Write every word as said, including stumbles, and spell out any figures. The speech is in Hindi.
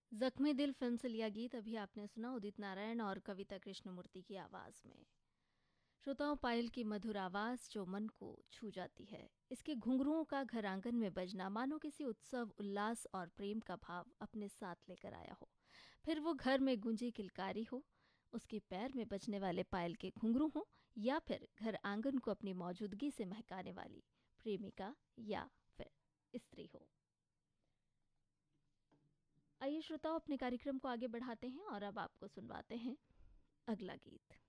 जख्मी दिल फिल्म से लिया गीत अभी आपने सुना उदित नारायण और कविता कृष्णमूर्ति की आवाज में। श्रोताओं, पायल की मधुर आवाज जो मन को छू जाती है, इसके घुंघरुओं का घर आंगन में बजना मानो किसी उत्सव, उल्लास और प्रेम का भाव अपने साथ लेकर आया हो। फिर वो घर में गूंजी किलकारी हो, उसके पैर में बजने वाले पायल के घुंघरू हों, या फिर घर आंगन को अपनी मौजूदगी से महकाने वाली प्रेमिका या फिर स्त्री हो। आइए श्रोताओं, अपने कार्यक्रम को आगे बढ़ाते हैं और अब आपको सुनवाते हैं अगला गीत।